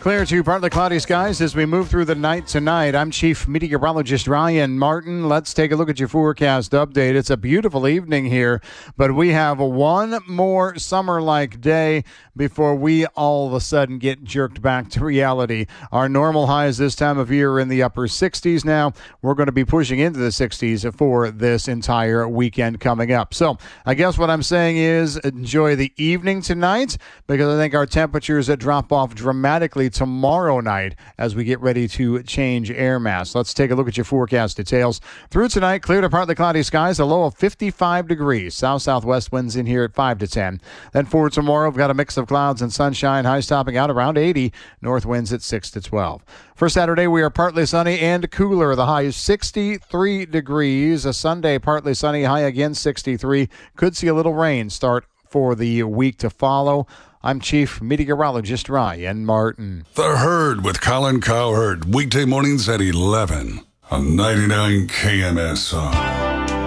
Clear to partly cloudy skies as we move through the night tonight. I'm Chief Meteorologist Ryan Martin. Let's take a look at your forecast update. It's a beautiful evening here, but we have one more summer-like day before we all of a sudden get jerked back to reality. Our normal highs this time of year are in the upper 60s now. We're going to be pushing into the 60s for this entire weekend coming up. So I guess what I'm saying is enjoy the evening tonight, because I think our temperatures drop off dramatically tomorrow night as we get ready to change air mass. Let's take a look at your forecast details. Through tonight, clear to partly cloudy skies, a low of 55 degrees. South-southwest winds in here at 5 to 10. Then for tomorrow, we've got a mix of clouds and sunshine, highs topping out around 80. North winds at 6 to 12. For Saturday, we are partly sunny and cooler. The high is 63 degrees. A Sunday, partly sunny, high again 63. Could see a little rain start for the week to follow. I'm Chief Meteorologist Ryan Martin. The Herd with Colin Cowherd, weekday mornings at 11 on 99 KMSR.